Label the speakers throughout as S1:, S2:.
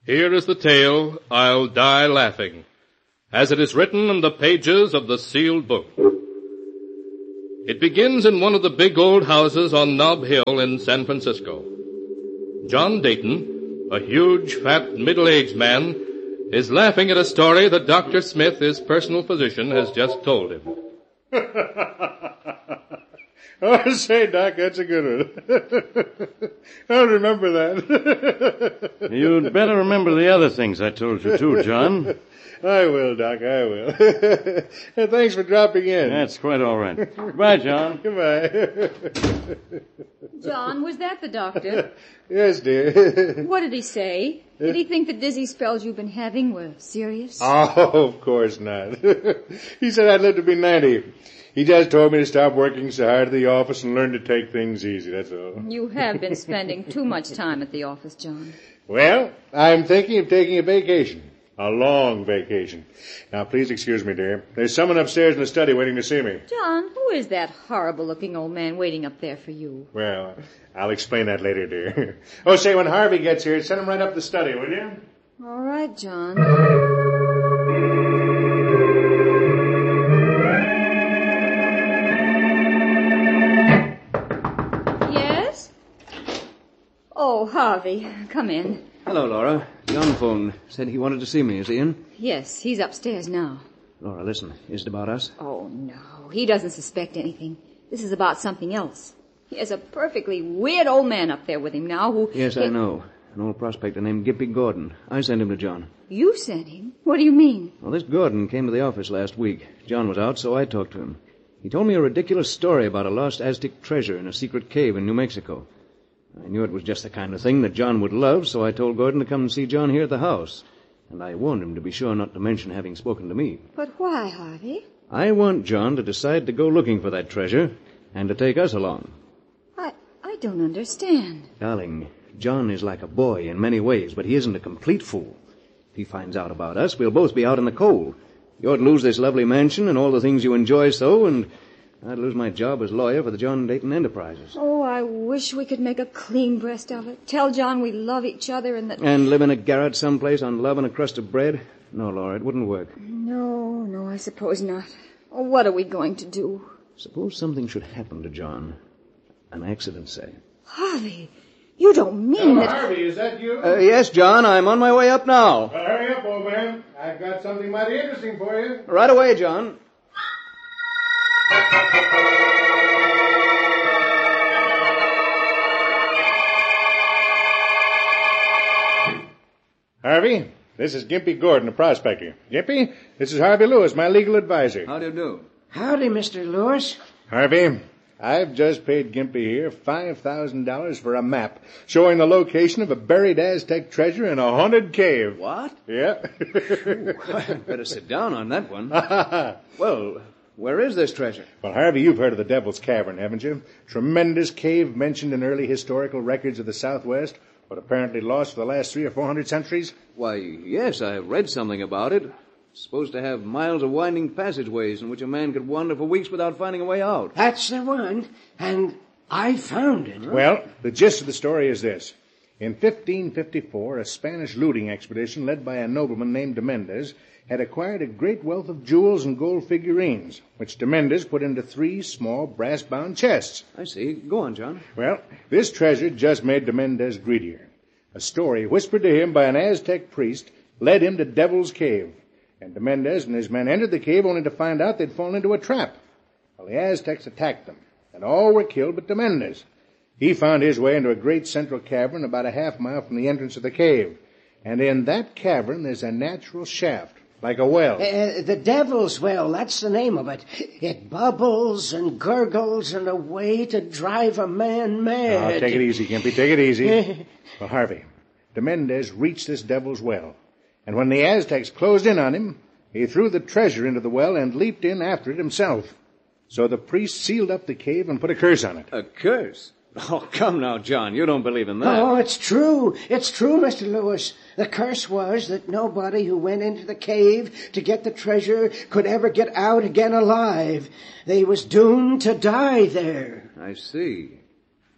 S1: Here is the tale, I'll Die Laughing, as it is written in the pages of the sealed book. It begins in one of the big old houses on Nob Hill in San Francisco. John Dayton, a huge, fat, middle-aged man, is laughing at a story that Dr. Smith, his personal physician, has just told him.
S2: Oh, say, Doc, that's a good one. I'll remember that.
S3: You'd better remember the other things I told you, too, John.
S2: I will, Doc, I will. And thanks for dropping in.
S3: That's quite all right. Goodbye, John.
S2: Goodbye.
S4: John, was that the doctor?
S2: Yes, dear.
S4: What did he say? Did he think the dizzy spells you've been having were serious?
S2: Oh, of course not. He said I'd live to be 90. He just told me to stop working so hard at the office and learn to take things easy, that's all.
S4: You have been spending too much time at the office, John.
S2: Well, I'm thinking of taking a vacation. A long vacation. Now, please excuse me, dear. There's someone upstairs in the study waiting to see me.
S4: John, who is that horrible-looking old man waiting up there for you?
S2: Well, I'll explain that later, dear. Oh, say, when Harvey gets here, send him right up the study, will you?
S4: All right, John. Yes? Oh, Harvey, come in.
S5: Hello, Laura. John phoned. Said he wanted to see me. Is he in?
S4: Yes, he's upstairs now.
S5: Laura, listen. Is it about us?
S4: Oh, no. He doesn't suspect anything. This is about something else. He has a perfectly weird old man up there with him now who...
S5: Yes, I know. An old prospector named Gimpy Gordon. I sent him to John.
S4: You sent him? What do you mean?
S5: Well, this Gordon came to the office last week. John was out, so I talked to him. He told me a ridiculous story about a lost Aztec treasure in a secret cave in New Mexico. I knew it was just the kind of thing that John would love, so I told Gordon to come and see John here at the house. And I warned him to be sure not to mention having spoken to me.
S4: But why, Harvey?
S5: I want John to decide to go looking for that treasure and to take us along.
S4: I don't understand.
S5: Darling, John is like a boy in many ways, but he isn't a complete fool. If he finds out about us, we'll both be out in the cold. You'd lose this lovely mansion and all the things you enjoy so, and I'd lose my job as lawyer for the John Dayton Enterprises.
S4: Oh, I wish we could make a clean breast of it. Tell John we love each other and that...
S5: And live in a garret someplace on love and a crust of bread? No, Laura, it wouldn't work.
S4: No, I suppose not. Oh, what are we going to do?
S5: Suppose something should happen to John. An accident, say.
S4: Harvey, you don't mean that...
S2: Harvey, is that you?
S5: Yes, John, I'm on my way up now.
S2: Well, hurry up, old man. I've got something mighty interesting for you.
S5: Right away, John.
S2: Harvey, this is Gimpy Gordon, a prospector. Gimpy, this is Harvey Lewis, my legal advisor.
S5: How do you do?
S6: Howdy, Mr. Lewis.
S2: Harvey, I've just paid Gimpy here $5,000 for a map showing the location of a buried Aztec treasure in a haunted cave.
S5: What?
S2: Yeah.
S5: Better sit down on that one. Well, where is this treasure?
S2: Well, Harvey, you've heard of the Devil's Cavern, haven't you? Tremendous cave mentioned in early historical records of the Southwest, but apparently lost for the last 300 or 400 centuries.
S5: Why, yes, I read something about it. It's supposed to have miles of winding passageways in which a man could wander for weeks without finding a way out.
S6: That's the one, and I found it.
S2: Well, the gist of the story is this. In 1554, a Spanish looting expedition led by a nobleman named de Mendez had acquired a great wealth of jewels and gold figurines, which de Mendez put into 3 small brass-bound chests.
S5: I see. Go on, John.
S2: Well, this treasure just made de Mendez greedier. A story whispered to him by an Aztec priest led him to Devil's Cave, and de Mendez and his men entered the cave only to find out they'd fallen into a trap. Well, the Aztecs attacked them, and all were killed but de Mendez. He found his way into a great central cavern about a half-mile from the entrance of the cave, and in that cavern there's a natural shaft, like a well.
S6: The Devil's Well, that's the name of it. It bubbles and gurgles in a way to drive a man mad.
S2: Oh, take it easy, Gimpy, take it easy. Well, Harvey, de Mendez reached this Devil's Well, and when the Aztecs closed in on him, he threw the treasure into the well and leaped in after it himself. So the priest sealed up the cave and put a curse on it.
S5: A curse? Oh, come now, John. You don't believe in that.
S6: Oh, it's true. It's true, Mr. Lewis. The curse was that nobody who went into the cave to get the treasure could ever get out again alive. They was doomed to die there.
S5: I see.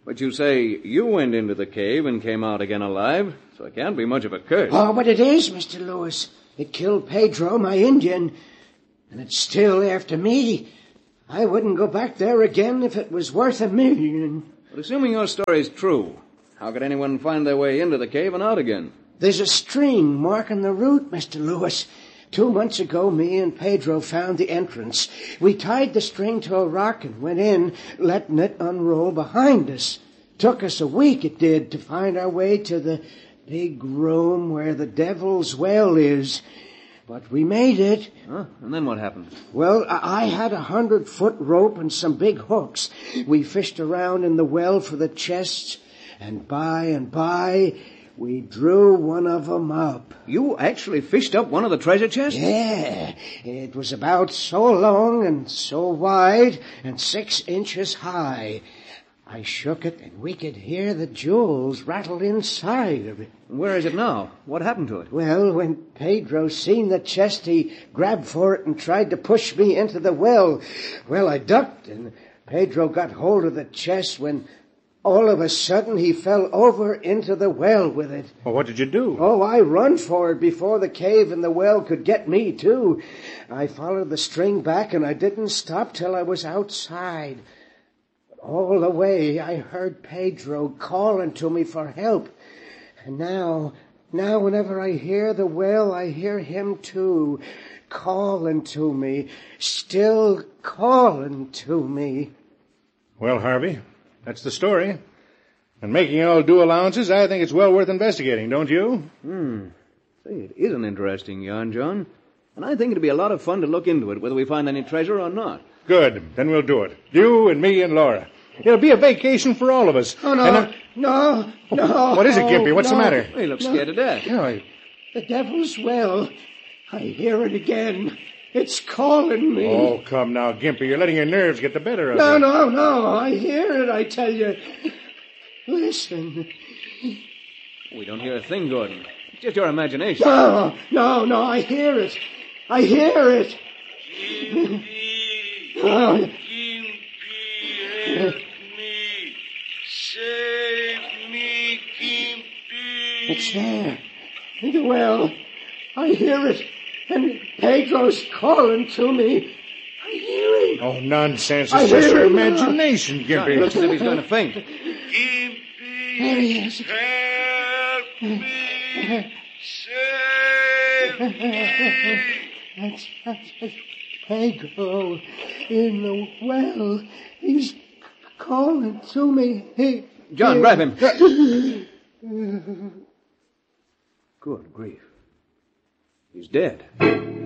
S5: But you say you went into the cave and came out again alive, so it can't be much of a curse.
S6: Oh, but it is, Mr. Lewis. It killed Pedro, my Indian, and it's still after me. I wouldn't go back there again if it was worth $1 million.
S5: But assuming your story's true, how could anyone find their way into the cave and out again?
S6: There's a string marking the route, Mr. Lewis. 2 months ago, me and Pedro found the entrance. We tied the string to a rock and went in, letting it unroll behind us. Took us a week, it did, to find our way to the big room where the Devil's Well is. But we made it.
S5: Huh? And then what happened?
S6: Well, I had 100-foot rope and some big hooks. We fished around in the well for the chests, and by, we drew one of them up.
S5: You actually fished up one of the treasure chests?
S6: Yeah, it was about so long and so wide and 6 inches high. I shook it and we could hear the jewels rattle inside of it.
S5: Where is it now? What happened to it?
S6: Well, when Pedro seen the chest, he grabbed for it and tried to push me into the well. Well, I ducked and Pedro got hold of the chest when all of a sudden he fell over into the well with it.
S2: Well, what did you do?
S6: Oh, I run for it before the cave and the well could get me, too. I followed the string back and I didn't stop till I was outside. But all the way I heard Pedro calling to me for help. And now whenever I hear the well, I hear him too, calling to me, still calling to me.
S2: Well, Harvey, that's the story. And making all due allowances, I think it's well worth investigating, don't you?
S5: Say, it is an interesting yarn, John. And I think it'd be a lot of fun to look into it, whether we find any treasure or not.
S2: Good. Then we'll do it. You and me and Laura. It'll be a vacation for all of us.
S6: Oh, no, no.
S2: What is it, Gimpy? What's the matter?
S5: He looks scared to death.
S6: The Devil's Well. I hear it again. It's calling me.
S2: Oh, come now, Gimpy. You're letting your nerves get the better of you.
S6: No. I hear it, I tell you. Listen.
S5: We don't hear a thing, Gordon. It's just your imagination.
S6: No, I hear it. I hear it.
S7: Gimpy, help me. Save me, Gimpy.
S6: It's there. In the well. I hear it. And Pedro's calling to me. I hear him.
S2: Oh, nonsense.
S6: I
S2: It's just
S6: hear
S2: your
S6: him.
S2: imagination,
S5: John, he looks as if
S2: Gimpy.
S5: he's going to faint.
S7: Gimpy,
S6: There he is.
S7: help me. Save me.
S6: That's Pedro in the well. He's calling to me.
S5: John, grab him. Good grief. He's dead.